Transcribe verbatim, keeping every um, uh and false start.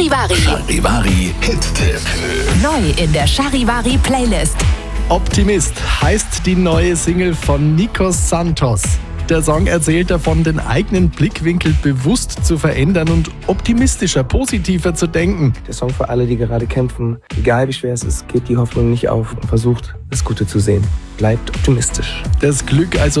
Charivari. Charivari Hit-Tipp. Neu in der Charivari Playlist. Optimist heißt die neue Single von Nikos Santos. Der Song erzählt davon, den eigenen Blickwinkel bewusst zu verändern und optimistischer, positiver zu denken. Der Song für alle, die gerade kämpfen. Egal wie schwer es ist, gebt die Hoffnung nicht auf und versucht, das Gute zu sehen. Bleibt optimistisch. Das Glück also